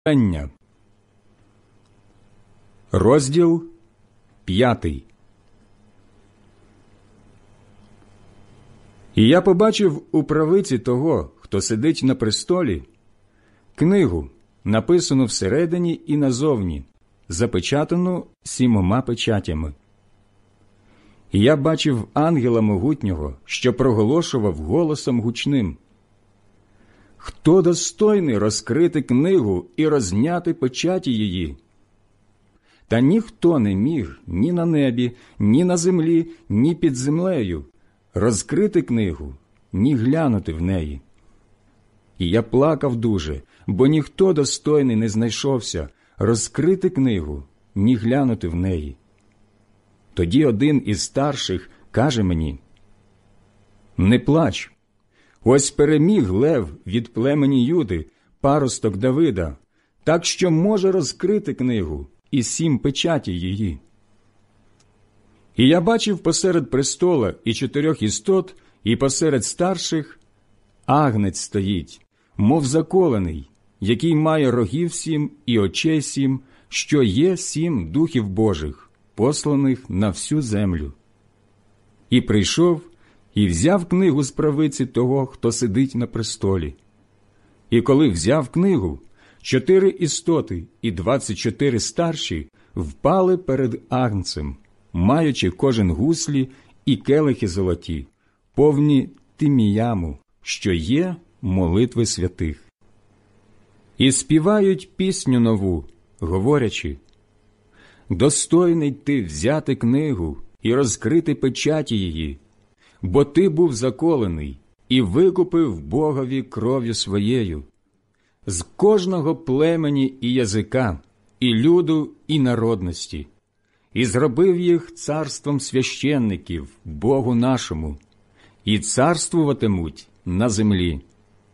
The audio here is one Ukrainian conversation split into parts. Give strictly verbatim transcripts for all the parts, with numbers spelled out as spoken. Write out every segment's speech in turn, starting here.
Откровення. Розділ п'ятий. І я побачив у правиці того, хто сидить на престолі, книгу, написану всередині і назовні, запечатану сімома печатями. І я бачив ангела могутнього, що проголошував голосом гучним: «Хто достойний розкрити книгу і розняти печаті її?» Та ніхто не міг ні на небі, ні на землі, ні під землею розкрити книгу, ні глянути в неї. І я плакав дуже, бо ніхто достойний не знайшовся розкрити книгу, ні глянути в неї. Тоді один із старших каже мені: «Не плач, ось переміг лев від племені Юди, паросток Давида, так що може розкрити книгу і сім печаті її». І я бачив посеред престола і чотирьох істот, і посеред старших агнець стоїть, мов заколений, який має рогів сім і очей сім, що є сім духів Божих, посланих на всю землю. І прийшов, і взяв книгу з правиці того, хто сидить на престолі. І коли взяв книгу, чотири істоти і двадцять чотири старші впали перед агнцем, маючи кожен гуслі і келихи золоті, повні тиміяму, що є молитви святих. І співають пісню нову, говорячи: «Достойний ти взяти книгу і розкрити печаті її, бо ти був заколений і викупив Богові кров'ю своєю з кожного племені і язика, і люду, і народності, і зробив їх царством священників Богу нашому, і царствуватимуть на землі».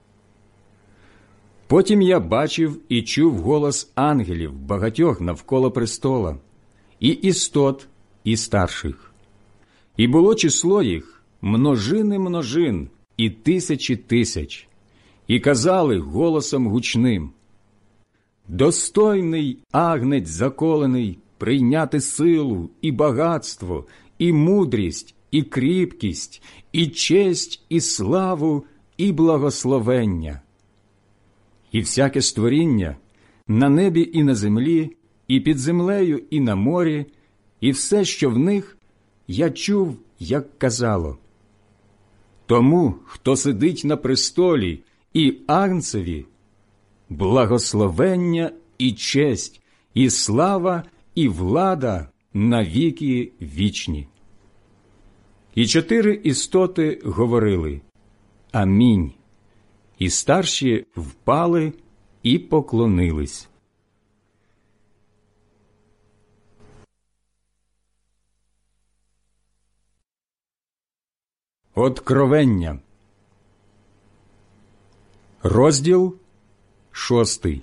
Потім я бачив і чув голос ангелів багатьох навколо престола, і істот, і старших. І було число їх множини множин і тисячі тисяч, і казали голосом гучним: «Достойний агнець заколений прийняти силу, і багатство, і мудрість, і кріпкість, і честь, і славу, і благословення». І всяке створіння на небі і на землі, і під землею, і на морі, і все, що в них, я чув, як казало: «Тому, хто сидить на престолі, і агнцеві, благословення і честь, і слава, і влада на віки вічні». І чотири істоти говорили: «Амінь». І старші впали і поклонились. Откровення. Розділ шостий.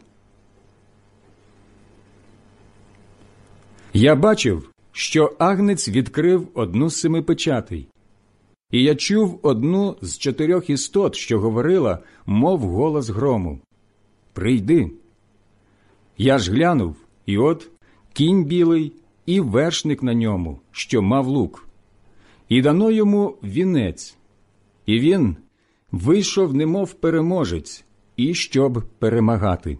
Я бачив, що агнець відкрив одну з семи печатей. І я чув одну з чотирьох істот, що говорила, мов голос грому: «Прийди». Я ж глянув, і от кінь білий, і вершник на ньому, що мав лук. І дано йому вінець, і він вийшов немов переможець, і щоб перемагати.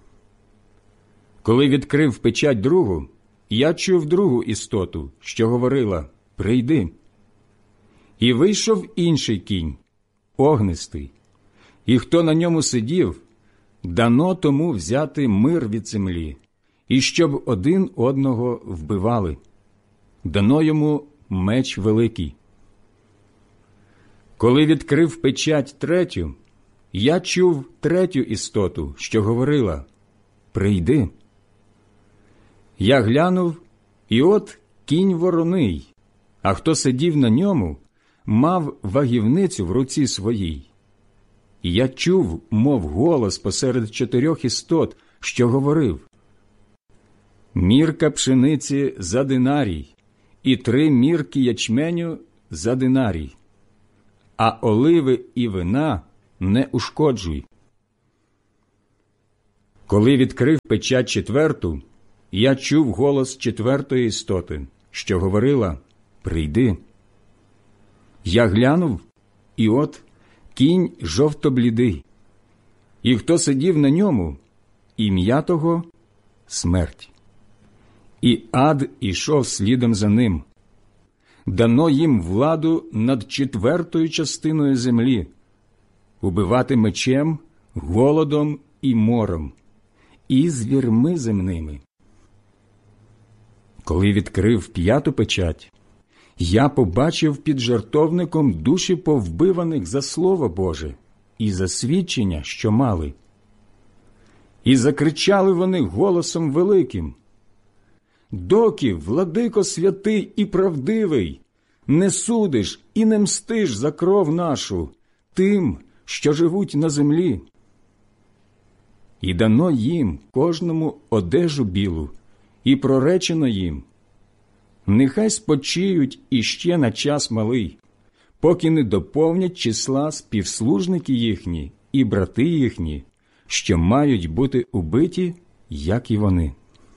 Коли відкрив печать другу, я чув другу істоту, що говорила: «Прийди». І вийшов інший кінь, огнистий, і хто на ньому сидів, дано тому взяти мир від землі, і щоб один одного вбивали. Дано йому меч великий. Коли відкрив печать третю, я чув третю істоту, що говорила: «Прийди». Я глянув, і от кінь вороний, а хто сидів на ньому, мав вагівницю в руці своїй. І я чув, мов голос посеред чотирьох істот, що говорив: «Мірка пшениці за динарій, і три мірки ячменю за динарій, а оливи і вина не ушкоджуй». Коли відкрив печать четверту, я чув голос четвертої істоти, що говорила: «Прийди». Я глянув, і от кінь жовто-блідий, і хто сидів на ньому, ім'я того – Смерть. І ад ішов слідом за ним. Дано їм владу над четвертою частиною землі, убивати мечем, голодом і мором, і звірми земними. Коли відкрив п'яту печать, я побачив під жертовником душі повбиваних за Слово Боже і за свідчення, що мали. І закричали вони голосом великим: «Доки, владико святий і правдивий, не судиш і не мстиш за кров нашу тим, що живуть на землі?» І дано їм кожному одежу білу, і проречено їм: «Нехай спочиють іще на час малий, поки не доповнять числа співслужники їхні і брати їхні, що мають бути убиті, як і вони».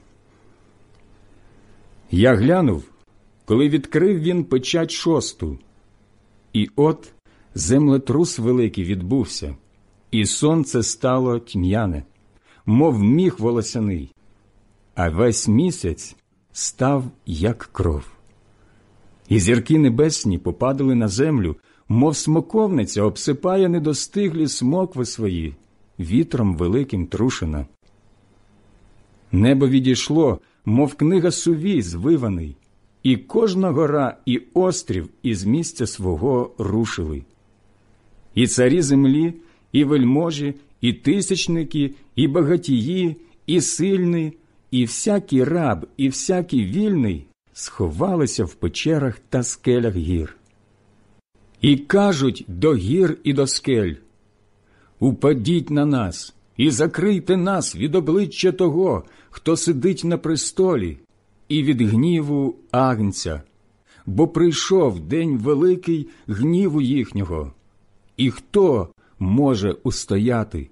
Я глянув, коли відкрив він печать шосту, і от землетрус великий відбувся, і сонце стало тьмяне, мов міх волосяний, а весь місяць став, як кров. І зірки небесні попадали на землю, мов смоковниця обсипає недостиглі смокви свої, вітром великим трушена. Небо відійшло, мов книга сувій звиваний, і кожна гора і острів із місця свого рушили. І царі землі, і вельможі, і тисячники, і багатії, і сильні, і всякий раб, і всякий вільний сховалися в печерах та скелях гір. І кажуть до гір і до скель: «Упадіть на нас і закрийте нас від обличчя того, хто сидить на престолі, і від гніву Агнця, бо прийшов день великий гніву їхнього, і хто може устояти?»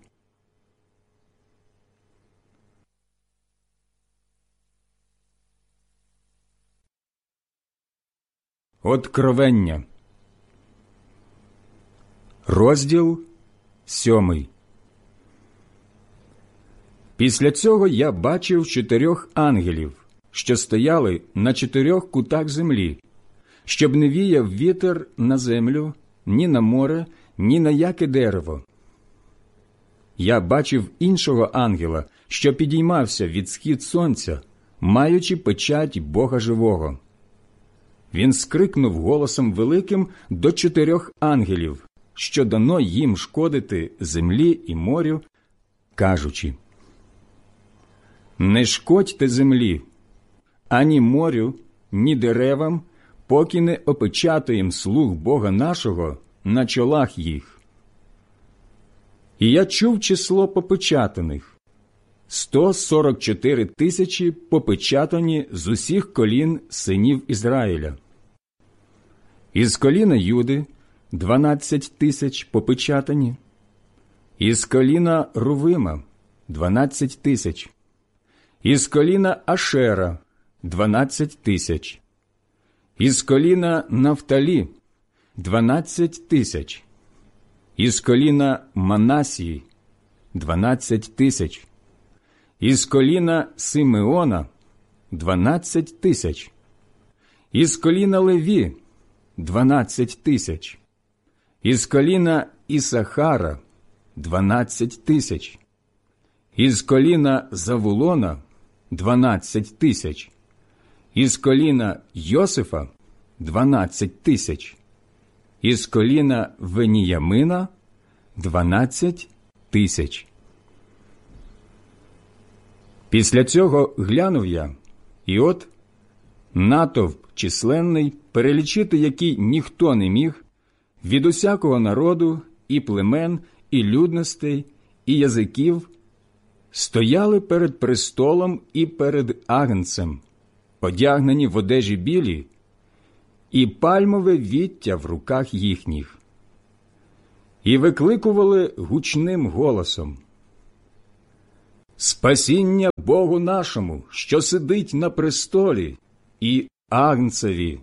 Откровення. Розділ сьомий. Після цього я бачив чотирьох ангелів, що стояли на чотирьох кутах землі, щоб не віяв вітер на землю, ні на море, ні на яке дерево. Я бачив іншого ангела, що підіймався від схід сонця, маючи печать Бога живого. Він скрикнув голосом великим до чотирьох ангелів, що дано їм шкодити землі і морю, кажучи: «Не шкодьте землі, ані морю, ні деревам, поки не опечатаєм слуг Бога нашого на чолах їх». І я чув число попечатаних – сто сорок чотири тисячі попечатані з усіх колін синів Ізраїля. Із коліна Юди – дванадцять тисяч попечатані, із коліна Рувима – дванадцять тисяч, із коліна Ашера – дванадцять тисяч, із коліна Нафталі – дванадцять тисяч, із коліна Манасії – дванадцять тисяч, із коліна Симеона – дванадцять тисяч, із коліна Леві – дванадцять тисяч, із коліна Ісахара – дванадцять тисяч, із коліна Завулона – дванадцять тисяч, із коліна Йосифа – дванадцять тисяч, із коліна Веніямина – дванадцять тисяч. Після цього глянув я, і от натовп численний, перелічити який ніхто не міг, від усякого народу, і племен, і людностей, і язиків, стояли перед престолом і перед Агнцем, одягнені в одежі білі, і пальмове віття в руках їхніх, і викликували гучним голосом: Спасіння Богу нашому, що сидить на престолі, і Агнцеві.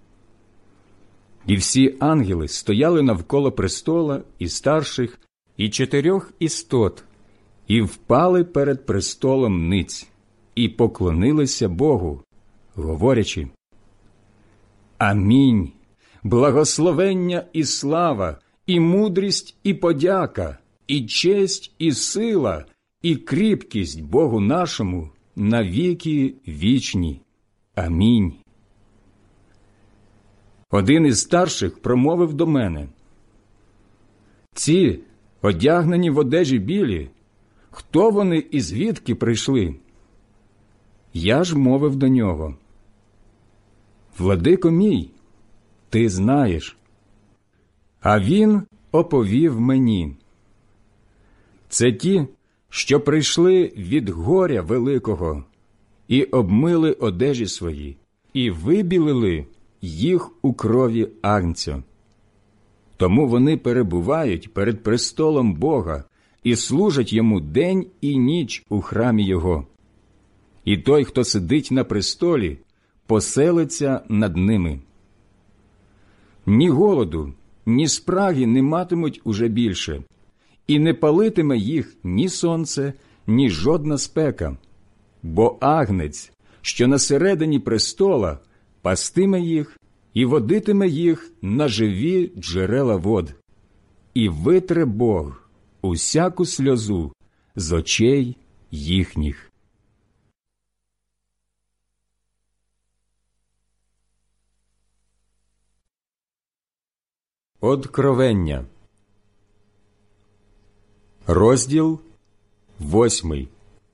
І всі ангели стояли навколо престола і старших, і чотирьох істот, і впали перед престолом ниць, і поклонилися Богу, говорячи: Амінь, благословення і слава, і мудрість, і подяка, і честь, і сила, і кріпкість Богу нашому на віки вічні. Амінь. Один із старших промовив до мене: Ці, одягнені в одежі білі, хто вони і звідки прийшли? Я ж мовив до нього: Владико мій, ти знаєш. А він оповів мені: це ті, що прийшли від горя великого, і обмили одежі свої, і вибілили їх у крові Агнця. Тому вони перебувають перед престолом Бога і служать йому день і ніч у храмі його. І той, хто сидить на престолі, поселиться над ними. Ні голоду, ні спраги не матимуть уже більше, і не палитиме їх ні сонце, ні жодна спека, бо Агнець, що на середині престола, пастиме їх і водитиме їх на живі джерела вод, і витре Бог усяку сльозу з очей їхніх. Откровення. Розділ восьмий.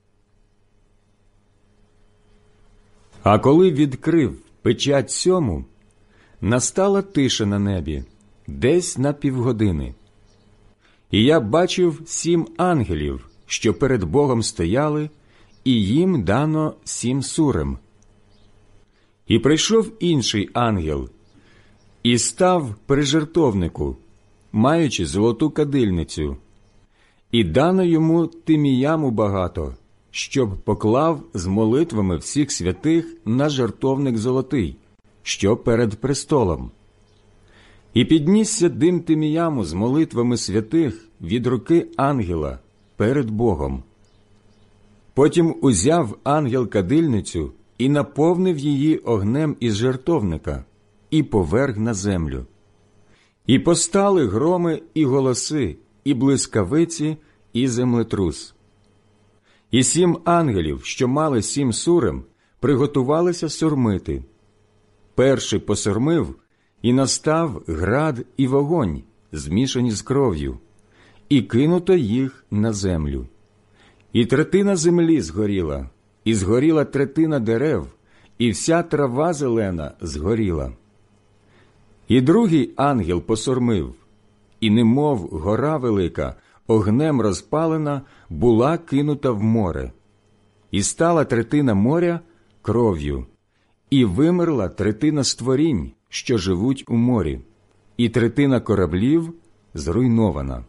А коли відкрив печать сьому, настала тиша на небі, десь на півгодини. І я бачив сім ангелів, що перед Богом стояли, і їм дано сім сурем. І прийшов інший ангел, і став при жертовнику, маючи золоту кадильницю, і дано йому тиміяму багато, щоб поклав з молитвами всіх святих на жертовник золотий, що перед престолом. І піднісся дим тиміяму з молитвами святих від руки ангела перед Богом. Потім узяв ангел кадильницю і наповнив її огнем із жертовника, і поверг на землю. І постали громи і голоси, і блискавиці, і землетрус. І сім ангелів, що мали сім сурем, приготувалися сурмити. Перший посурмив, і настав град і вогонь, змішані з кров'ю, і кинуто їх на землю. І третина землі згоріла, і згоріла третина дерев, і вся трава зелена згоріла. І другий ангел посурмив, і немов гора велика, огнем розпалена, була кинута в море. І стала третина моря кров'ю, і вимерла третина створінь, що живуть у морі, і третина кораблів зруйнована.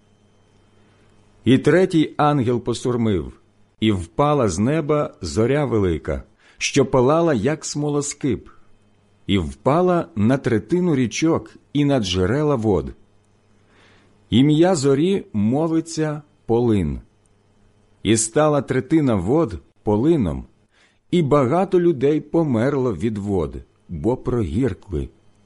І третій ангел посурмив, і впала з неба зоря велика, що палала, як смолоскип, і впала на третину річок і на джерела вод. Ім'я зорі мовиться Полин. І стала третина вод полином, і багато людей померло від вод, бо прогіркли.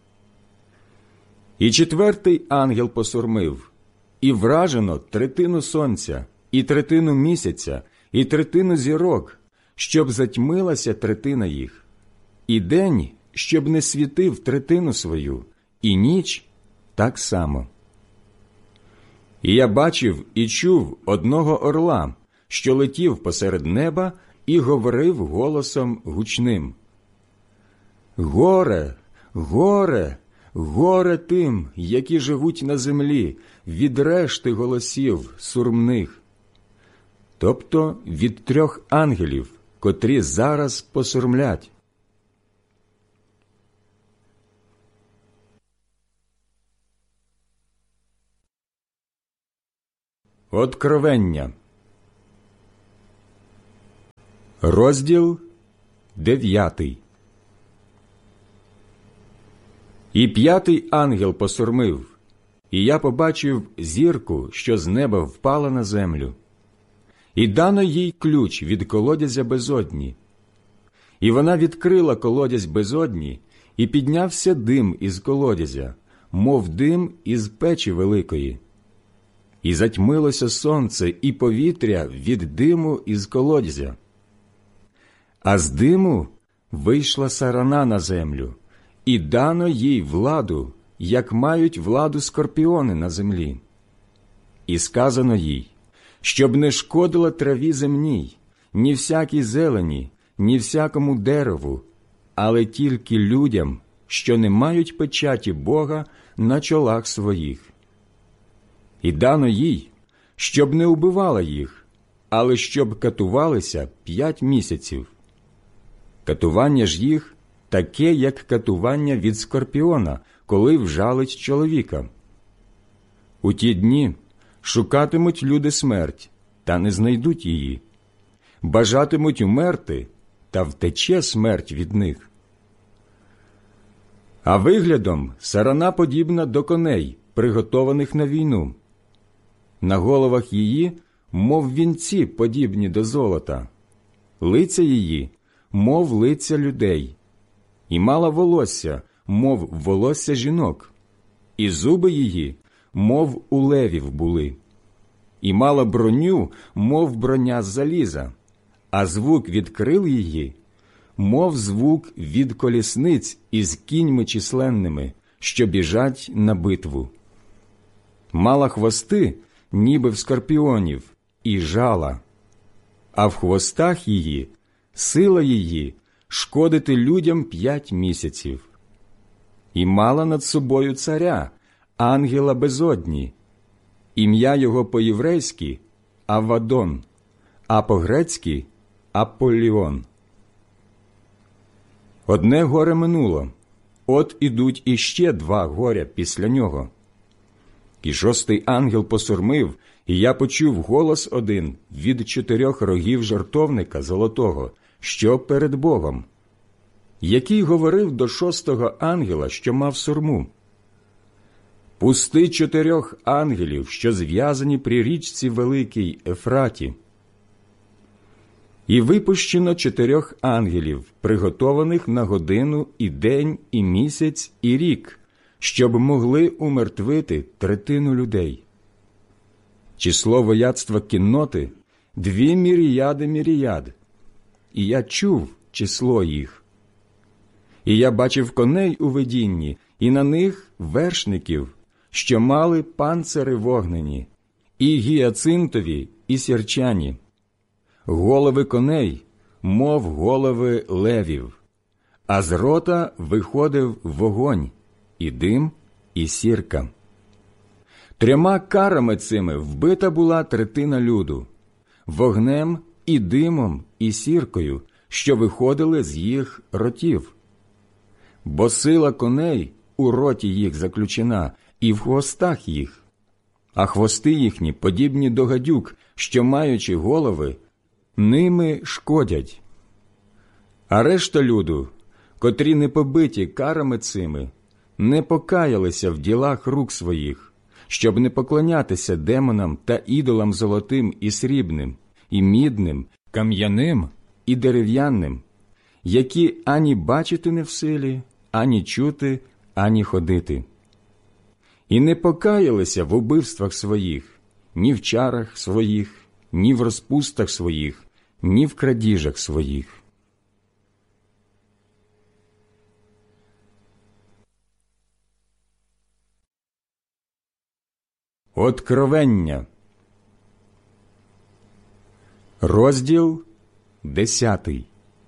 І четвертий ангел посурмив, і вражено третину сонця, і третину місяця, і третину зірок, щоб затьмилася третина їх, і день, щоб не світив третину свою, і ніч так само. І я бачив і чув одного орла, що летів посеред неба і говорив голосом гучним: «Горе, горе, горе тим, які живуть на землі, від решти голосів сурмних». Тобто від трьох ангелів, котрі зараз посурмлять. Откровення. Розділ дев'ятий. І п'ятий ангел посурмив, і я побачив зірку, що з неба впала на землю. І дано їй ключ від колодязя безодні. І вона відкрила колодязь безодні, і піднявся дим із колодязя, мов дим із печі великої. І затьмилося сонце і повітря від диму із колодязя. А з диму вийшла сарана на землю, і дано їй владу, як мають владу скорпіони на землі. І сказано їй, щоб не шкодила траві земній, ні всякій зелені, ні всякому дереву, але тільки людям, що не мають печаті Бога на чолах своїх. І дано їй, щоб не убивала їх, але щоб катувалися п'ять місяців. Катування ж їх таке, як катування від скорпіона, коли вжалить чоловіка. У ті дні шукатимуть люди смерть, та не знайдуть її. Бажатимуть умерти, та втече смерть від них. А виглядом сарана подібна до коней, приготованих на війну. На головах її, мов вінці, подібні до золота. Лиця її, мов лиця людей. І мала волосся, мов волосся жінок. І зуби її, мов у левів були. І мала броню, мов броня з заліза. А звук від крил її, мов звук від колісниць із кіньми численними, що біжать на битву. Мала хвости, ніби в скорпіонів, і жала. А в хвостах її сила її шкодити людям п'ять місяців. І мала над собою царя, ангела безодні. Ім'я його по-єврейськи – Авадон, а по-грецьки – Аполліон. Одне горе минуло, от ідуть іще два горя після нього. І шостий ангел посурмив, і я почув голос один від чотирьох рогів жертовника золотого, що перед Богом, який говорив до шостого ангела, що мав сурму: «Пусти чотирьох ангелів, що зв'язані при річці великій Ефраті». І випущено чотирьох ангелів, приготованих на годину і день, і місяць, і рік, щоб могли умертвити третину людей. Число вояцтва кінноти – дві міріяди міріяд, і я чув число їх. І я бачив коней у видінні, і на них вершників, що мали панцири вогнені, і гіацинтові, і сірчані. Голови коней, мов голови левів, а з рота виходив вогонь, і дим, і сірка. Трьома карами цими вбита була третина люду, вогнем і димом, і сіркою, що виходили з їх ротів. Бо сила коней у роті їх заключена, і в хвостах їх, а хвости їхні подібні до гадюк, що, маючи голови, ними шкодять. А решта люду, котрі не побиті карами цими, не покаялися в ділах рук своїх, щоб не поклонятися демонам та ідолам золотим і срібним, і мідним, кам'яним і дерев'яним, які ані бачити не в силі, ані чути, ані ходити. І не покаялися в убивствах своїх, ні в чарах своїх, ні в розпустах своїх, ні в крадіжах своїх. Откровення. Розділ десятий.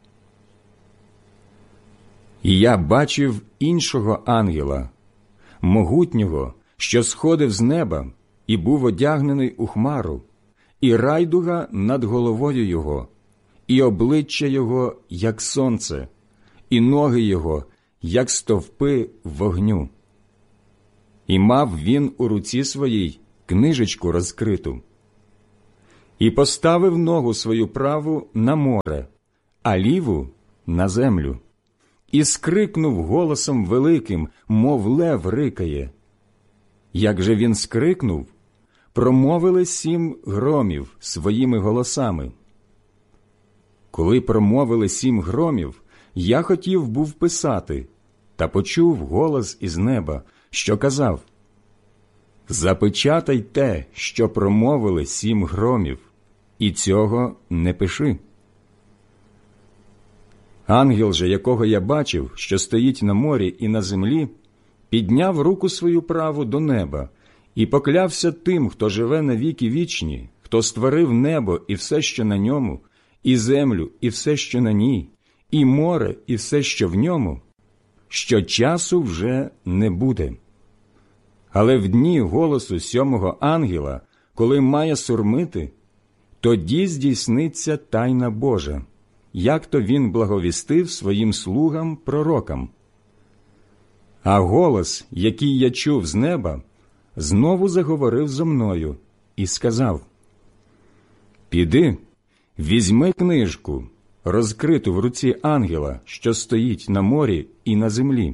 І я бачив іншого ангела, могутнього, що сходив з неба, і був одягнений у хмару, і райдуга над головою його, і обличчя його, як сонце, і ноги його, як стовпи вогню. І мав він у руці своїй книжечку розкриту. І поставив ногу свою праву на море, а ліву – на землю. І скрикнув голосом великим, мов лев рикає. Як же він скрикнув, промовили сім громів своїми голосами. Коли промовили сім громів, я хотів був писати, та почув голос із неба, що казав: «Запечатай те, що промовили сім громів, і цього не пиши». Ангел же, якого я бачив, що стоїть на морі і на землі, підняв руку свою праву до неба і поклявся тим, хто живе на віки вічні, хто створив небо і все, що на ньому, і землю і все, що на ній, і море і все, що в ньому, що часу вже не буде. Але в дні голосу сьомого ангела, коли має сурмити, тоді здійсниться тайна Божа, як то він благовістив своїм слугам пророкам. А голос, який я чув з неба, знову заговорив зо мною і сказав: «Піди, візьми книжку, розкриту в руці ангела, що стоїть на морі і на землі».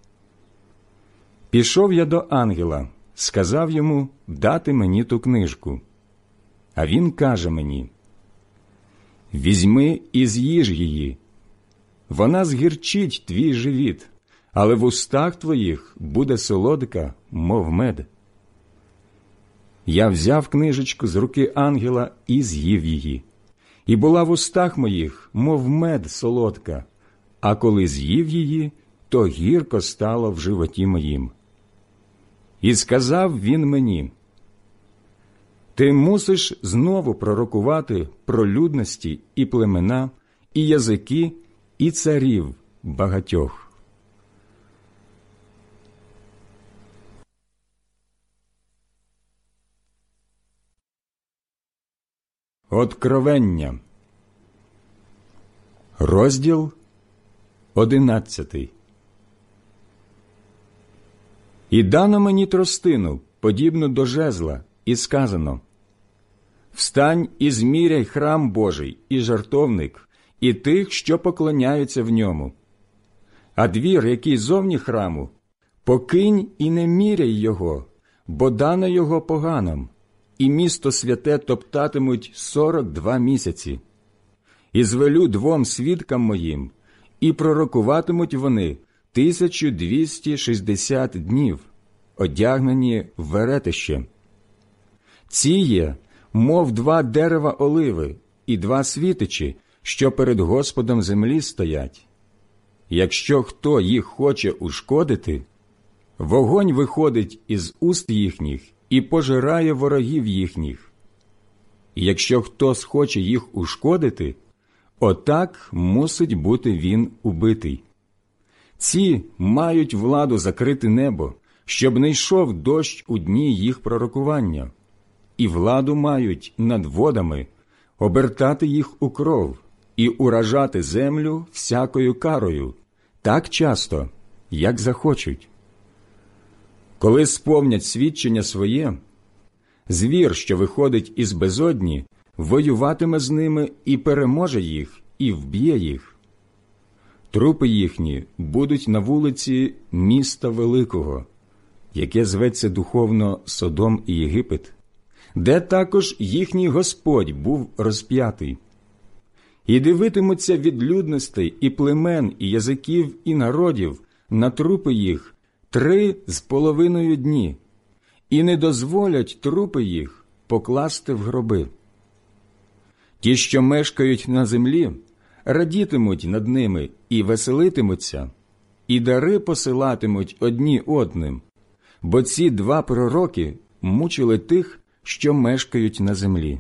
Пішов я до ангела, сказав йому дати мені ту книжку. А він каже мені: «Візьми і з'їж її. Вона згірчить твій живіт, але в устах твоїх буде солодка, мов мед». Я взяв книжечку з руки ангела і з'їв її. І була в устах моїх, мов мед солодка, а коли з'їв її, то гірко стало в животі моїм. І сказав він мені: «Ти мусиш знову пророкувати про людності і племена, і язики, і царів багатьох». Откровення. Розділ одинадцятий. І дано мені тростину, подібну до жезла, і сказано: «Встань і зміряй храм Божий, і жертовник, і тих, що поклоняються в ньому. А двір, який зовні храму, покинь і не міряй його, бо дано його поганам, і місто святе топтатимуть сорок два місяці. І звелю двом свідкам моїм, і пророкуватимуть вони тисячу двісті шістдесят днів, одягнені в веретище. Ці є, мов два дерева оливи і два світичі, що перед Господом землі стоять. Якщо хто їх хоче ушкодити, вогонь виходить із уст їхніх і пожирає ворогів їхніх. І якщо хто схоче їх ушкодити, отак мусить бути він убитий. Ці мають владу закрити небо, щоб не йшов дощ у дні їх пророкування, і владу мають над водами обертати їх у кров і уражати землю всякою карою, так часто, як захочуть. Коли сповнять свідчення своє, звір, що виходить із безодні, воюватиме з ними і переможе їх, і вб'є їх. Трупи їхні будуть на вулиці міста великого, яке зветься духовно Содом і Єгипет, де також їхній Господь був розп'ятий. І дивитимуться від людностей і племен, і язиків, і народів на трупи їх три з половиною дні, і не дозволять трупи їх покласти в гроби. Ті, що мешкають на землі, радітимуть над ними і веселитимуться, і дари посилатимуть одні одним, бо ці два пророки мучили тих, що мешкають на землі.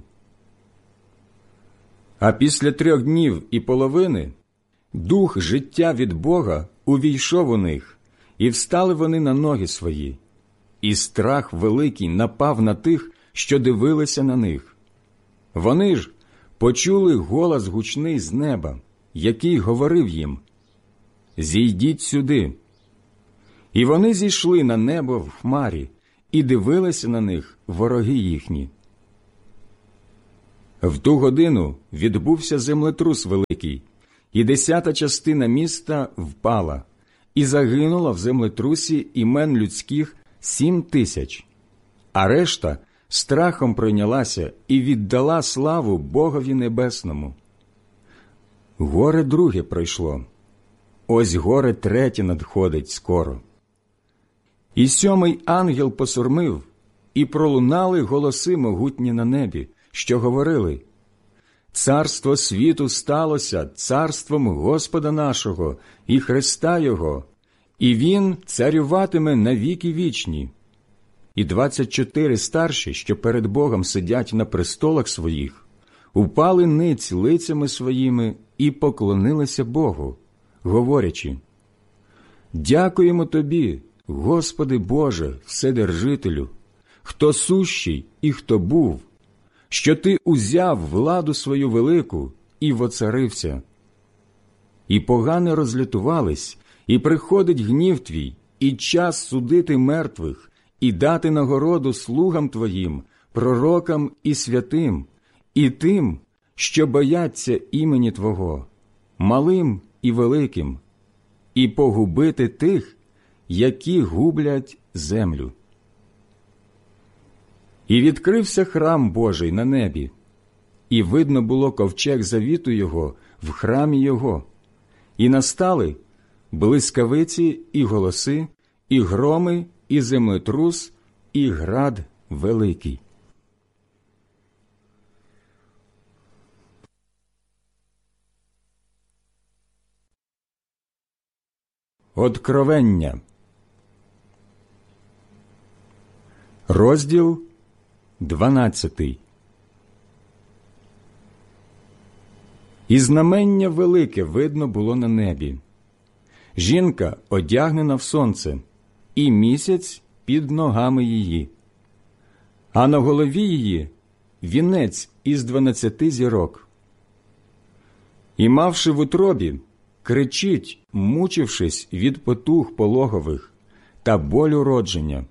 А після трьох днів і половини дух життя від Бога увійшов у них, і встали вони на ноги свої, і страх великий напав на тих, що дивилися на них. Вони ж почули голос гучний з неба, який говорив їм: «Зійдіть сюди». І вони зійшли на небо в хмарі, і дивилися на них вороги їхні. В ту годину відбувся землетрус великий, і десята частина міста впала, і загинуло в землетрусі імен людських сім тисяч, а решта страхом пройнялася і віддала славу Богові Небесному. Горе друге пройшло, ось горе третє надходить скоро. І сьомий ангел посурмив, і пролунали голоси могутні на небі, що говорили: «Царство світу сталося царством Господа нашого і Христа Його, і Він царюватиме на віки вічні». І двадцять чотири старші, що перед Богом сидять на престолах своїх, упали ниць лицями своїми і поклонилися Богу, говорячи: «Дякуємо Тобі, Господи Боже, Вседержителю, хто сущий і хто був, що Ти узяв владу свою велику і воцарився. І погани розлютувались, і приходить гнів Твій, і час судити мертвих, і дати нагороду слугам Твоїм, пророкам і святим, і тим, що бояться імені Твого, малим і великим, і погубити тих, які гублять землю». І відкрився храм Божий на небі, і видно було ковчег завіту Його в храмі Його, і настали блискавиці і голоси, і громи, і землетрус, і град великий. Откровення. Розділ дванадцятий. І знамення велике видно було на небі. Жінка одягнена в сонце, і місяць під ногами її. А на голові її вінець із дванадцяти зірок. І, мавши в утробі, кричить, мучившись від потуг пологових та болю родження.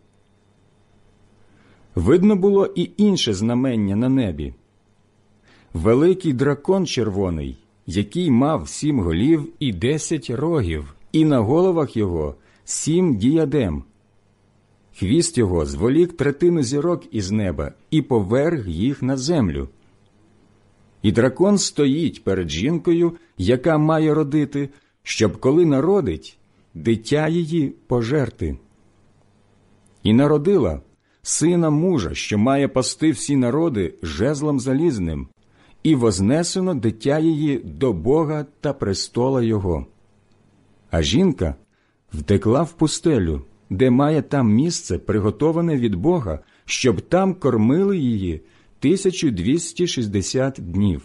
Видно було і інше знамення на небі. Великий дракон червоний, який мав сім голів і десять рогів, і на головах його сім діадем. Хвіст його зволік третину зірок із неба і поверг їх на землю. І дракон стоїть перед жінкою, яка має родити, щоб, коли народить, дитя її пожерти. І народила сина мужа, що має пасти всі народи жезлом залізним, і вознесено дитя її до Бога та престола Його. А жінка втекла в пустелю, де має там місце, приготоване від Бога, щоб там кормили її тисячу двісті шістдесят днів.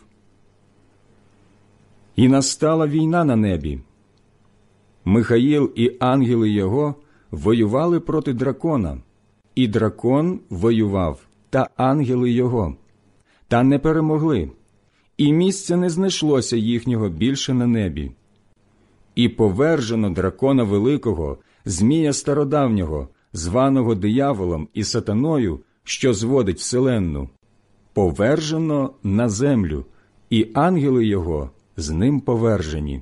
І настала війна на небі. Михаїл і ангели його воювали проти дракона, і дракон воював, та ангели його, та не перемогли, і місця не знайшлося їхнього більше на небі. І повержено дракона великого, змія стародавнього, званого дияволом і сатаною, що зводить вселенну, повержено на землю, і ангели його з ним повержені.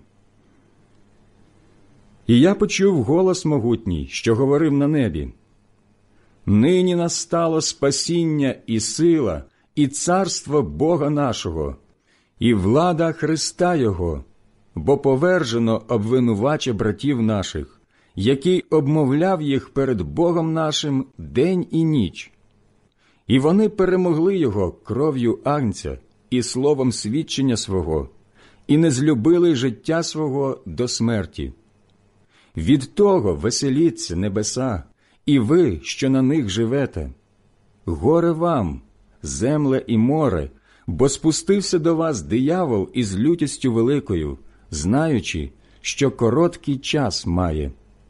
І я почув голос могутній, що говорив на небі: «Нині настало спасіння і сила, і царство Бога нашого, і влада Христа Його, бо повержено обвинувача братів наших, який обмовляв їх перед Богом нашим день і ніч. І вони перемогли його кров'ю агнця і словом свідчення свого, і не злюбили життя свого до смерті. Від того веселіться небеса, і ви, що на них живете. Горе вам, земле і море, бо спустився до вас диявол із лютістю великою, знаючи, що короткий час має».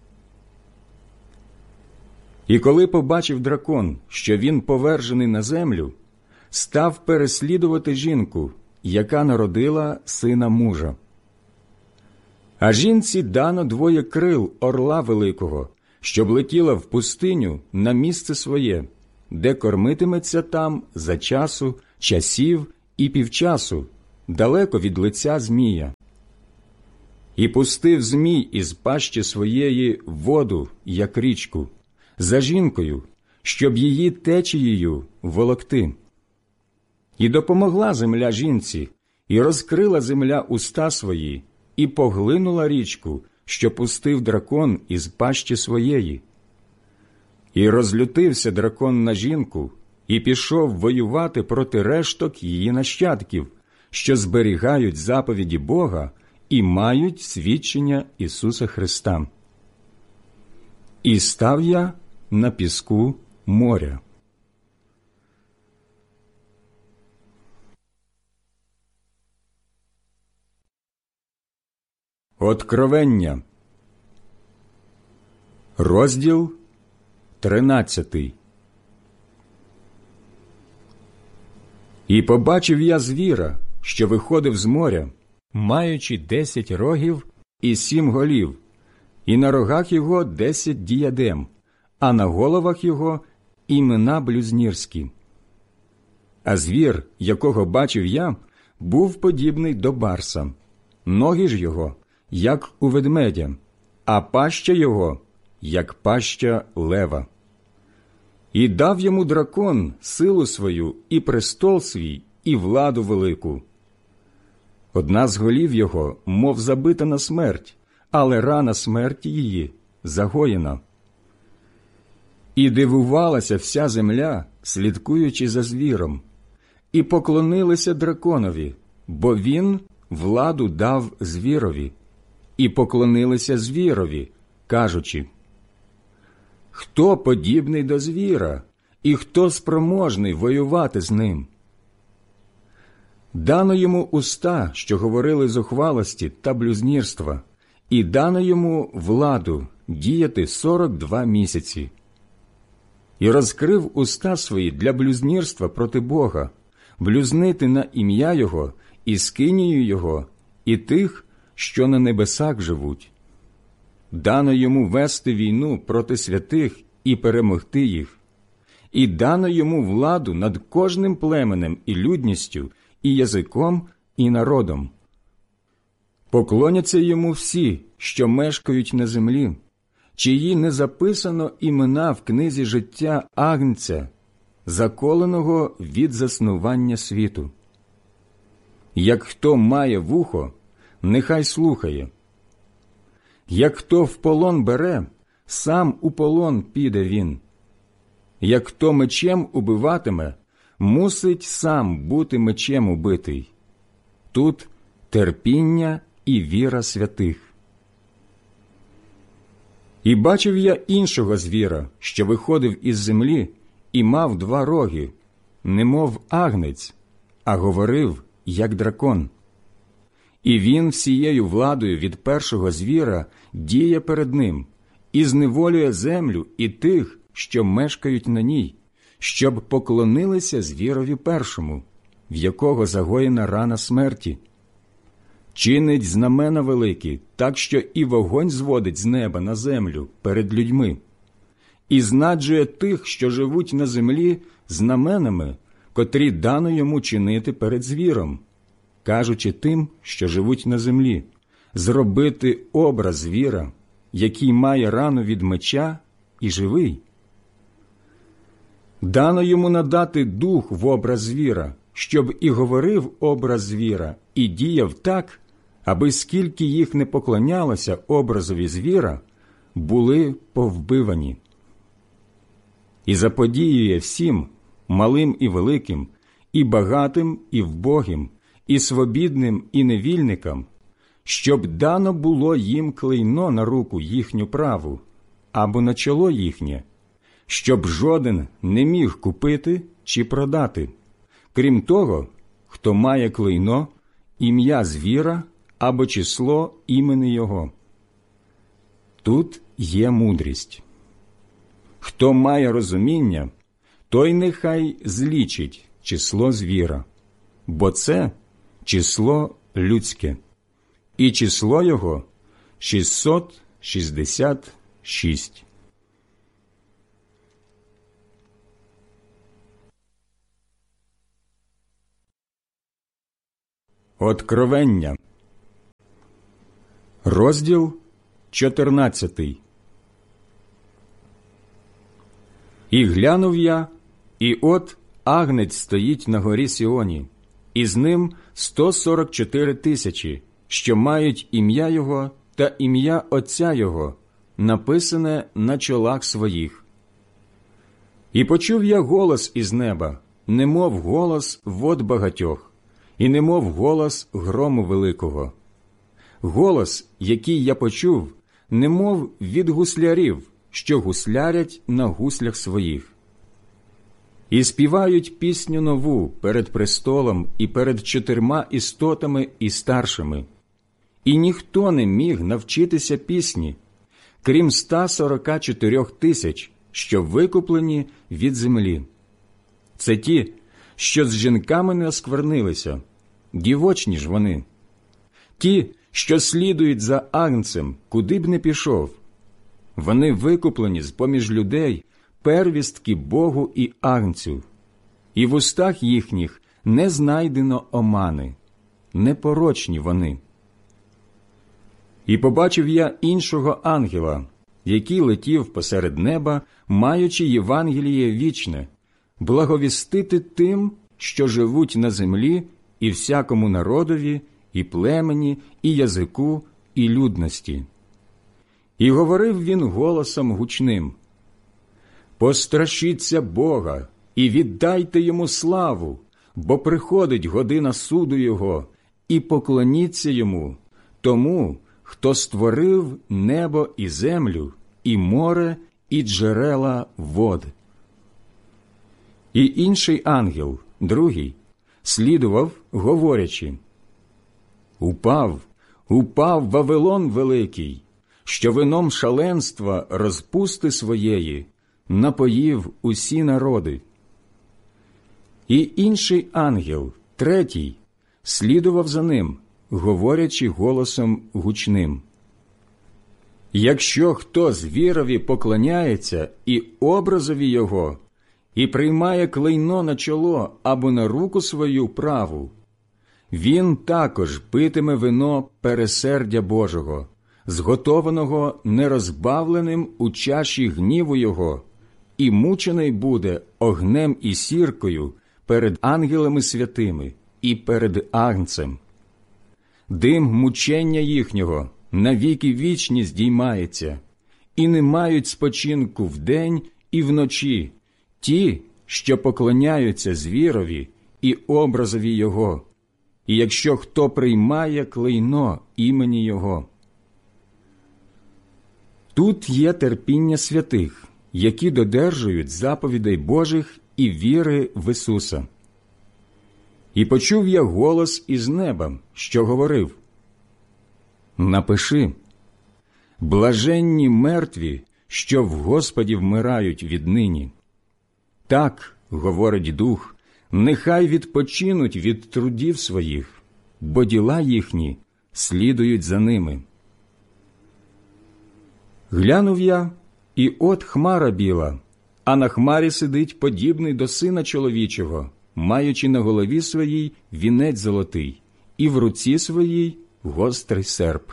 І коли побачив дракон, що він повержений на землю, став переслідувати жінку, яка народила сина мужа. А жінці дано двоє крил орла великого, щоб летіла в пустиню на місце своє, де кормитиметься там за часу, часів і півчасу, далеко від лиця змія. І пустив Змій із пащі своєї воду, як річку, за жінкою, щоб її течією волокти. І допомогла земля жінці, і розкрила земля уста свої, і поглинула річку, що пустив дракон із пащі своєї. І розлютився дракон на жінку, і пішов воювати проти решток її нащадків, що зберігають заповіді Бога і мають свідчення Ісуса Христа. І став я на піску моря. Откровення, розділ тринадцятий. І побачив я звіра, що виходив з моря, маючи десять рогів і сім голів, і на рогах його десять діадем, а на головах його імена блюзнірські. А звір, якого бачив я, був подібний до барса, ноги ж його, як у ведмедя, а паща його, як паща лева. І дав йому дракон силу свою, і престол свій, і владу велику. Одна з голів його, мов забита на смерть, але рана смерті її загоєна. І дивувалася вся земля, слідкуючи за звіром, і поклонилися драконові, бо він владу дав звірові, і поклонилися звірові, кажучи: «Хто подібний до звіра, і хто спроможний воювати з ним?» Дано йому уста, що говорили зухвалості та блюзнірства, і дано йому владу діяти сорок два місяці. І розкрив уста свої для блюзнірства проти Бога, блюзнити на ім'я Його і скинію Його, і тих, що на небесах живуть. Дано йому вести війну проти святих і перемогти їх. І дано йому владу над кожним племенем і людністю, і язиком, і народом. Поклоняться йому всі, що мешкають на землі, чиї не записано імена в книзі життя Агнця, заколеного від заснування світу. Як хто має вухо, нехай слухає. Як хто в полон бере, сам у полон піде він. Як хто мечем убиватиме, мусить сам бути мечем убитий. Тут терпіння і віра святих. І бачив я іншого звіра, що виходив із землі, і мав два роги, немов агнець, а говорив, як дракон. І він всією владою від першого звіра діє перед ним, і зневолює землю і тих, що мешкають на ній, щоб поклонилися звірові першому, в якого загоєна рана смерті. Чинить знамена великі, так що і вогонь зводить з неба на землю перед людьми, і знаджує тих, що живуть на землі, знаменами, котрі дано йому чинити перед звіром, кажучи тим, що живуть на землі, зробити образ звіра, який має рану від меча і живий. Дано йому надати дух в образ звіра, щоб і говорив образ звіра, і діяв так, аби скільки їх не поклонялося образові звіра, були повбивані. І заподіює всім, малим і великим, і багатим, і вбогим, і свобідним, і невільникам, щоб дано було їм клейно на руку їхню праву, або на чоло їхнє, щоб жоден не міг купити чи продати, крім того, хто має клейно, ім'я звіра або число імені його. Тут є мудрість. Хто має розуміння, той нехай злічить число звіра, бо це число людське, і число його шістсот шістдесят шість. Откровення, Розділ чотирнадцятий. І глянув я, і от агнець стоїть на горі Сіоні, і з ним сто сорок чотири тисячі, що мають ім'я його та ім'я Отця його, написане на чолах своїх. І почув я голос із неба, немов голос вод багатьох, і немов голос грому великого. Голос, який я почув, немов від гуслярів, що гуслярять на гуслях своїх. І співають пісню нову перед престолом і перед чотирма істотами і старшими. І ніхто не міг навчитися пісні, крім ста сорока чотирьох тисяч, що викуплені від землі. Це ті, що з жінками не осквернилися, дівочні ж вони. Ті, що слідують за агнцем, куди б не пішов. Вони викуплені з-поміж людей, первістки Богу і агнцю. І в устах їхніх не знайдено омани, непорочні вони. І побачив я іншого ангела, який летів посеред неба, маючи Євангеліє вічне, благовістити тим, що живуть на землі, і всякому народові, і племені, і язику, і людності. І говорив він голосом гучним: «Пострашіться Бога і віддайте йому славу, бо приходить година суду його, і поклоніться йому, тому, хто створив небо і землю, і море, і джерела вод». І інший ангел, другий, слідував, говорячи: «Упав, упав Вавилон великий, що вином шаленства розпусти своєї напоїв усі народи». І інший ангел, третій, слідував за ним, говорячи голосом гучним: «Якщо хто звірові поклоняється і образові його, і приймає клейно на чоло або на руку свою праву, він також питиме вино пересердя Божого, зготованого нерозбавленим у чаші гніву його, і мучений буде огнем і сіркою перед ангелами святими і перед агнцем. Дим мучення їхнього навіки вічні здіймається, і не мають спочинку вдень і вночі ті, що поклоняються звірові і образові його, і якщо хто приймає клейно імені його». Тут є терпіння святих, які додержують заповідей Божих і віри в Ісуса. І почув я голос із неба, що говорив: «Напиши: блаженні мертві, що в Господі вмирають віднині. Так, говорить Дух, нехай відпочинуть від трудів своїх, бо діла їхні слідують за ними». Глянув я, і от хмара біла, а на хмарі сидить подібний до Сина чоловічого, маючи на голові своїй вінець золотий, і в руці своїй гострий серп.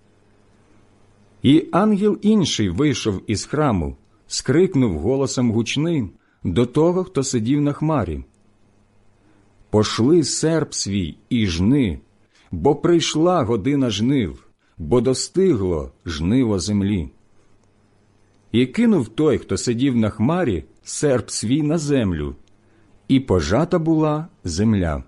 І ангел інший вийшов із храму, скрикнув голосом гучним до того, хто сидів на хмарі: «Пошли серп свій і жни, бо прийшла година жнив, бо достигло жниво землі». І кинув той, хто сидів на хмарі, серп свій на землю, і пожата була земля.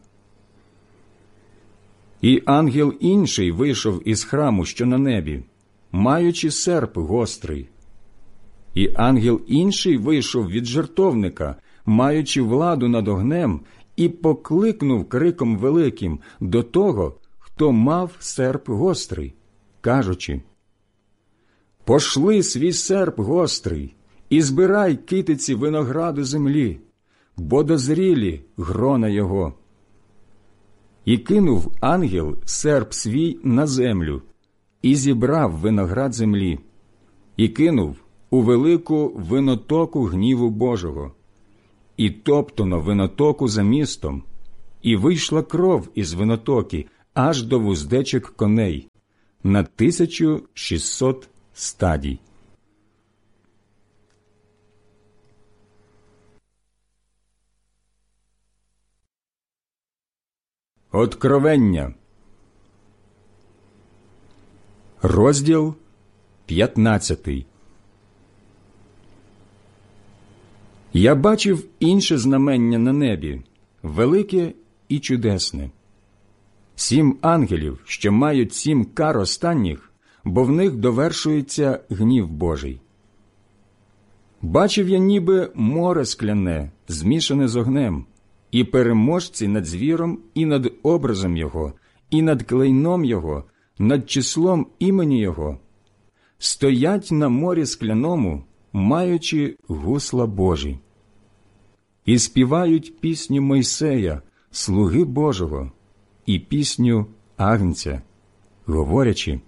І ангел інший вийшов із храму, що на небі, маючи серп гострий. І ангел інший вийшов від жертовника, маючи владу над огнем, і покликнув криком великим до того, хто мав серп гострий, кажучи: «Пошли свій серп гострий, і збирай китиці винограду землі, бо дозрілі грона його». І кинув ангел серп свій на землю, і зібрав виноград землі, і кинув у велику винотоку гніву Божого, і топтано винотоку за містом, і вийшла кров із винотоки аж до вуздечок коней, на тисячу шістсот стадій. Откровення. Розділ п'ятнадцятий. Я бачив інше знамення на небі, велике і чудесне. Сім ангелів, що мають сім кар останніх, бо в них довершується гнів Божий. Бачив я ніби море скляне, змішане з огнем, і переможці над звіром, і над образом його, і над клейном його, над числом імені його, стоять на морі скляному, маючи гусла Божі. І співають пісню Мойсея, слуги Божого, і пісню Агнця, говорячи: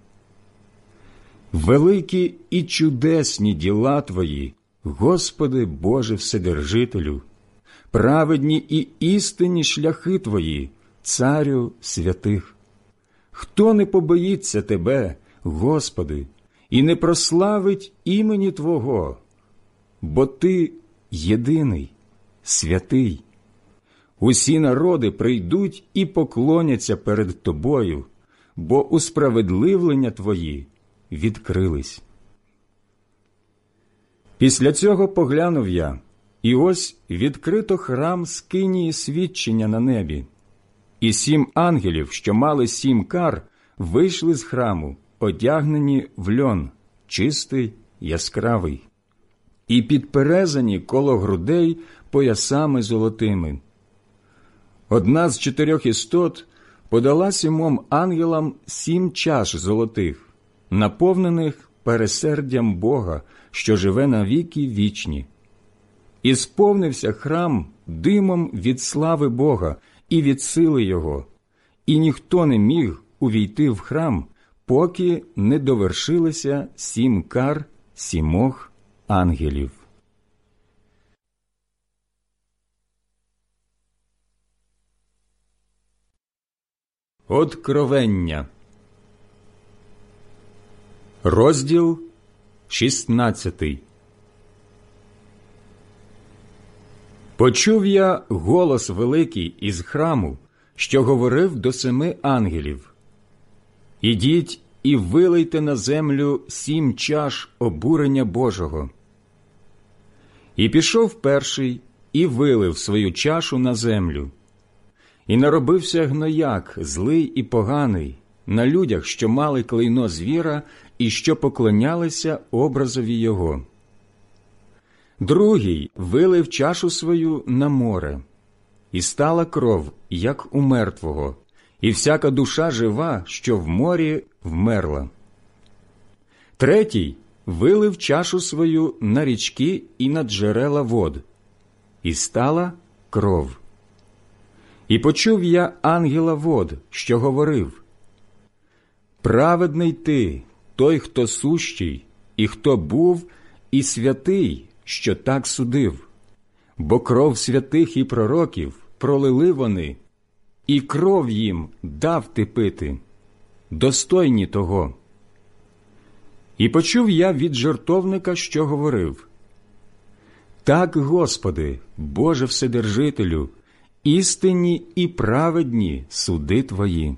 «Великі і чудесні діла Твої, Господи Боже Вседержителю, праведні і істинні шляхи Твої, Царю святих. Хто не побоїться Тебе, Господи, і не прославить імені Твого? Бо Ти єдиний, святий. Усі народи прийдуть і поклоняться перед Тобою, бо усправедливлення Твої відкрились». Після цього поглянув я, і ось відкрито храм скинії свідчення на небі. І сім ангелів, що мали сім кар, вийшли з храму, одягнені в льон, чистий, яскравий, і підперезані коло грудей поясами золотими. Одна з чотирьох істот подала сімом ангелам сім чаш золотих, наповнених пересердям Бога, що живе навіки вічні. І сповнився храм димом від слави Бога і від сили Його, і ніхто не міг увійти в храм, поки не довершилися сім кар сімох ангелів. Откровення. Розділ шістнадцятий. Почув я голос великий із храму, що говорив до семи ангелів: «Ідіть і вилийте на землю сім чаш обурення Божого». І пішов перший, і вилив свою чашу на землю. І наробився гнояк, злий і поганий, на людях, що мали клейно звіра і що поклонялися образові його. Другий вилив чашу свою на море, і стала кров, як у мертвого, і всяка душа жива, що в морі, вмерла. Третій вилив чашу свою на річки і на джерела вод, і стала кров. І почув я ангела вод, що говорив: «Праведний ти, той, хто сущий, і хто був, і святий, що так судив, бо кров святих і пророків пролили вони, і кров їм дав ти пити, достойні того». І почув я від жертовника, що говорив: «Так, Господи, Боже Вседержителю, істинні і праведні суди Твої».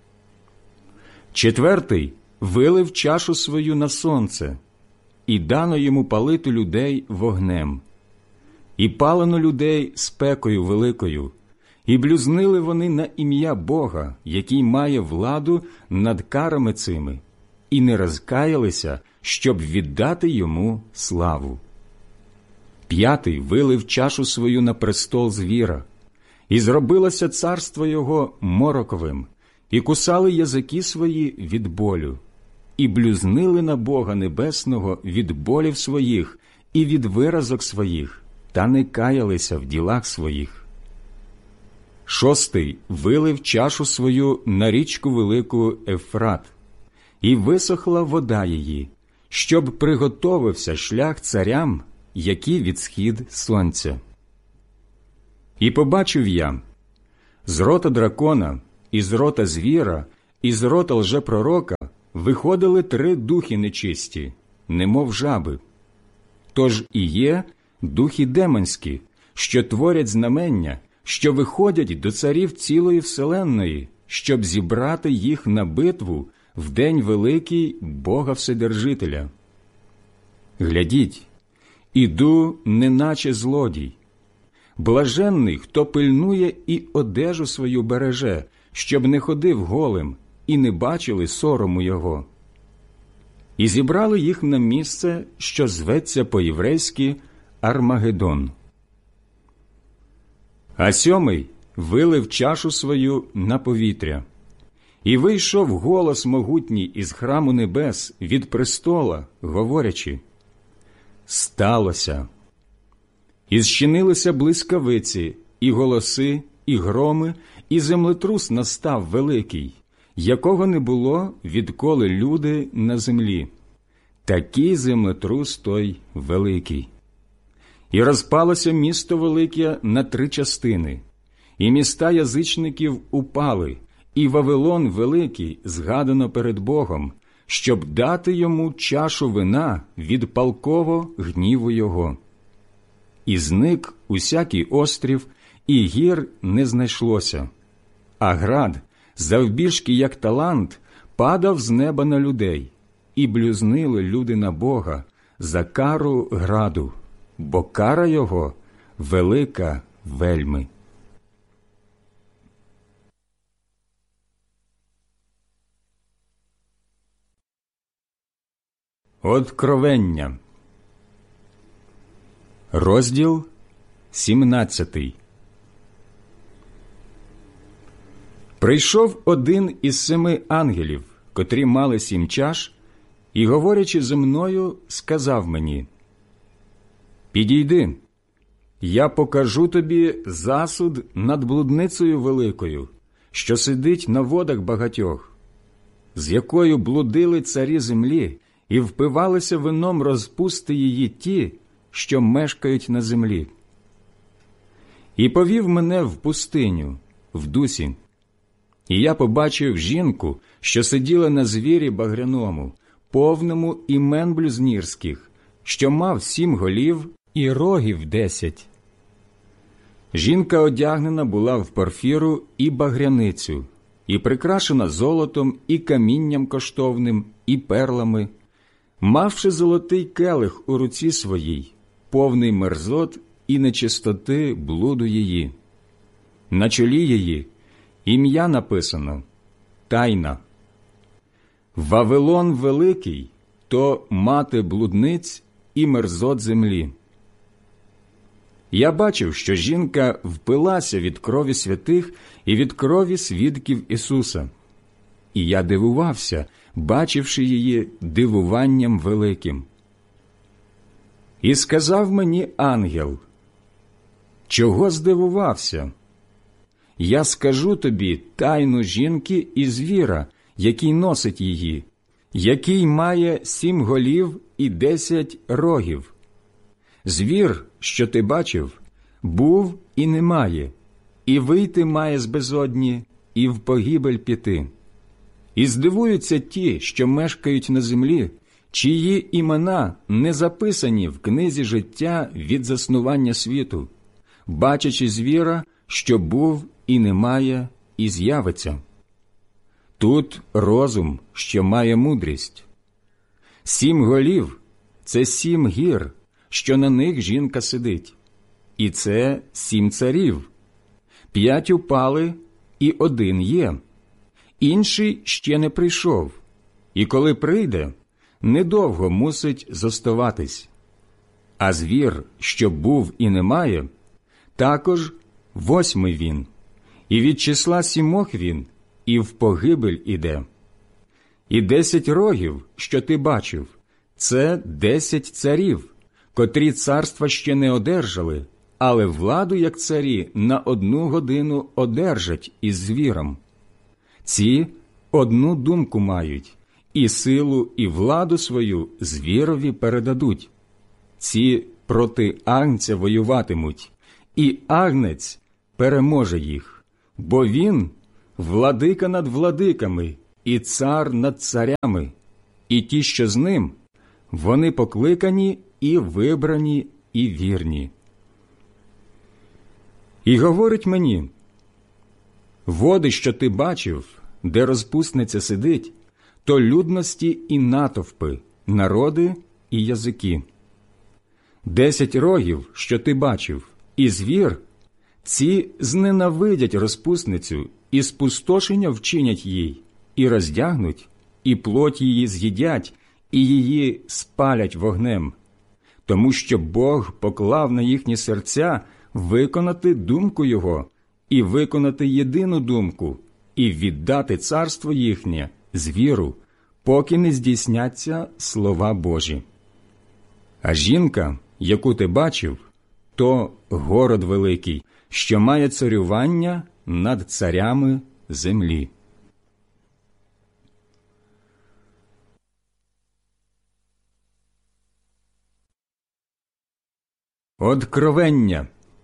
Четвертий вилив чашу свою на сонце, і дано йому палити людей вогнем. І палено людей спекою великою, і блюзнили вони на ім'я Бога, який має владу над карами цими, і не розкаялися, щоб віддати йому славу. П'ятий вилив чашу свою на престол звіра, і зробилося царство його мороковим, і кусали язики свої від болю, і блюзнили на Бога Небесного від болів своїх і від виразок своїх, та не каялися в ділах своїх. Шостий вилив чашу свою на річку велику Ефрат, і висохла вода її, щоб приготовився шлях царям, які від схід сонця. І побачив я з рота дракона, і з рота звіра, і з рота лжепророка виходили три духи нечисті, немов жаби. Тож і є духи демонські, що творять знамення, що виходять до царів цілої вселенної, щоб зібрати їх на битву в день великий Бога Вседержителя. Глядіть, іду, неначе злодій. Блаженний, хто пильнує і одежу свою береже, щоб не ходив голим і не бачили сорому його. І зібрали їх на місце, що зветься по-єврейськи Армагеддон. А сьомий вилив чашу свою на повітря. І вийшов голос могутній із храму небес від престола, говорячи: «Сталося!» І зчинилися блискавиці, і голоси, і громи, і землетрус настав великий, якого не було, відколи люди на землі. Такий землетрус той великий. І розпалося місто велике на три частини, і міста язичників упали, і Вавилон великий згадано перед Богом, щоб дати йому чашу вина від палкового гніву його. І зник усякий острів, і гір не знайшлося. А град, завбільшки як талант, падав з неба на людей, і блюзнили люди на Бога за кару граду, бо кара його велика вельми. Откровення. Розділ сімнадцятий. Прийшов один із семи ангелів, котрі мали сім чаш, і, говорячи зі мною, сказав мені: «Підійди, я покажу тобі засуд над блудницею великою, що сидить на водах багатьох, з якою блудили царі землі і впивалися вином розпусти її ті, що мешкають на землі. І повів мене в пустиню, в дусі, і я побачив жінку, що сиділа на звірі багряному, повному імен блюзнірських, що мав сім голів і рогів десять. Жінка одягнена була в порфіру і багряницю, і прикрашена золотом, і камінням коштовним, і перлами, мавши золотий келих у руці своїй, повний мерзот і нечистоти блуду її. На чолі її ім'я написано «Тайна». Вавилон великий – то мати блудниць і мерзот землі. Я бачив, що жінка впилася від крові святих і від крові свідків Ісуса. І я дивувався, бачивши її дивуванням великим. І сказав мені ангел: «Чого здивувався? Я скажу тобі тайну жінки і звіра, який носить її, який має сім голів і десять рогів. Звір, що ти бачив, був і немає, і вийти має з безодні, і в погибель піти. І здивуються ті, що мешкають на землі, чиї імена не записані в книзі життя від заснування світу, бачачи звіра, що був і немає, і з'явиться. Тут розум, що має мудрість. Сім голів – це сім гір, що на них жінка сидить, і це сім царів. П'ять упали, і один є. Інший ще не прийшов, і коли прийде, недовго мусить зоставатись. А звір, що був і немає, також восьмий він, і від числа сімох він, і в погибель іде. І десять рогів, що ти бачив, це десять царів, котрі царства ще не одержали, але владу, як царі, на одну годину одержать із звіром. Ці одну думку мають, і силу, і владу свою звірові передадуть. Ці проти агнця воюватимуть, і агнець переможе їх, бо він – владика над владиками і цар над царями, і ті, що з ним, вони покликані і вибрані, і вірні. І говорить мені: води, що ти бачив, де розпусниця сидить, то людності і натовпи, народи і язики. Десять рогів, що ти бачив, і звір, ці зненавидять розпусницю, і спустошення вчинять їй, і роздягнуть, і плоть її з'їдять, і її спалять вогнем, тому що Бог поклав на їхні серця виконати думку Його, і виконати єдину думку, і віддати царство їхнє звіру, поки не здійсняться слова Божі. А жінка, яку ти бачив, то город великий, що має царювання над царями землі. Откровення.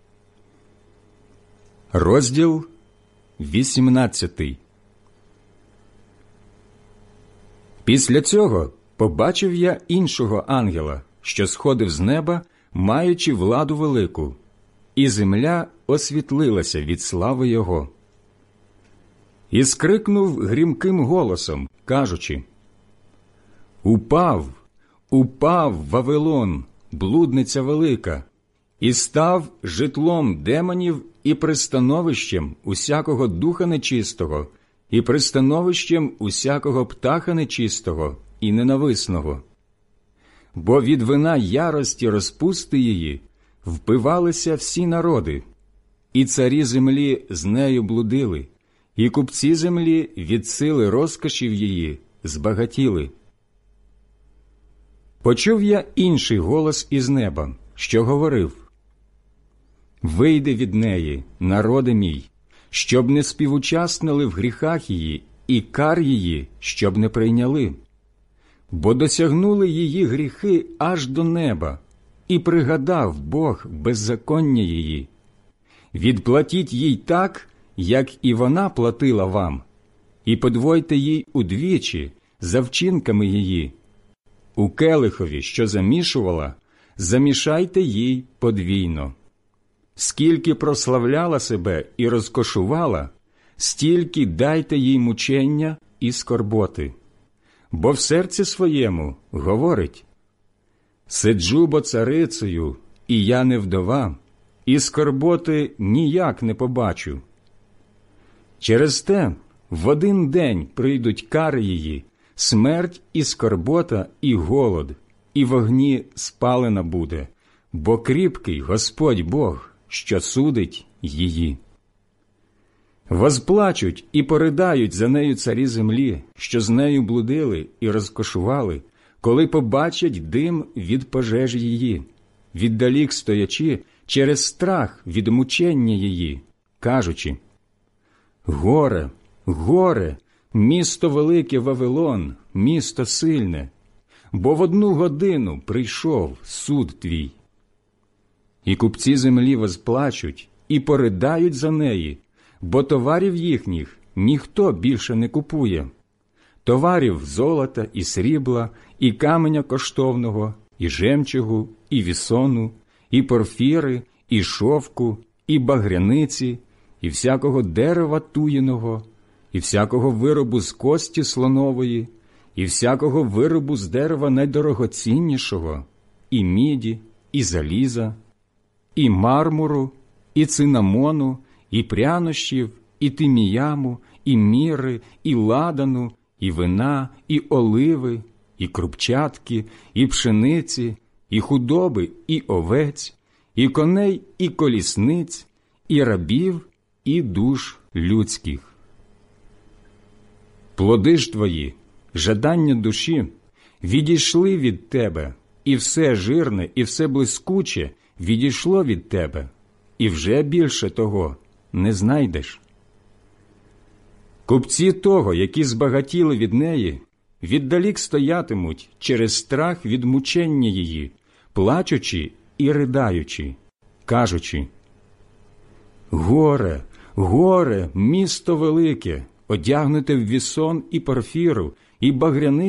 Розділ вісімнадцятий. Після цього побачив я іншого ангела, що сходив з неба, маючи владу велику, і земля освітлилася від слави його. І скрикнув грімким голосом, кажучи: «Упав, упав Вавилон, блудниця велика, і став житлом демонів і пристановищем усякого духа нечистого, і пристановищем усякого птаха нечистого і ненависного. Бо від вина ярості розпусти її впивалися всі народи, і царі землі з нею блудили, і купці землі від сили розкошів її збагатіли». Почув я інший голос із неба, що говорив: «Вийди від неї, народе мій, щоб не співучаснили в гріхах її, і кар її, щоб не прийняли. Бо досягнули її гріхи аж до неба, і пригадав Бог беззаконня її. Відплатіть їй так, як і вона платила вам, і подвойте їй удвічі за вчинками її. У келихові, що замішувала, замішайте їй подвійно. Скільки прославляла себе і розкошувала, стільки дайте їй мучення і скорботи. Бо в серці своєму говорить: сиджу бо царицею, і я не вдова, і скорботи ніяк не побачу. Через те в один день прийдуть кари її, смерть і скорбота, і голод, і вогні спалена буде, бо кріпкий Господь Бог, що судить її. Возплачуть і поридають за нею царі землі, що з нею блудили і розкошували, коли побачать дим від пожеж її, віддалік стоячи через страх від мучення її, кажучи: «Горе, горе, місто велике Вавилон, місто сильне, бо в одну годину прийшов суд твій». І купці землі возплачуть і поридають за неї, бо товарів їхніх ніхто більше не купує. Товарів золота і срібла, і каменя коштовного, і жемчугу, і вісону, і порфіри, і шовку, і багряниці, і всякого дерева туєного, і всякого виробу з кості слонової, і всякого виробу з дерева найдорогоціннішого, і міді, і заліза, і мармуру, і цинамону, і прянощів, і тиміяму, і міри, і ладану, і вина, і оливи, і крупчатки, і пшениці, і худоби, і овець, і коней, і колісниць, і рабів, і душ людських. Плоди ж твої, жадання душі, відійшли від тебе, і все жирне, і все блискуче відійшло від тебе, і вже більше того не знайдеш. Купці того, які збагатіли від неї, віддалік стоятимуть через страх від мучення її, плачучи і ridaючи, кажучи: «Горе, горе, місто велике, одягнуте в вісон і порфіру, і багряний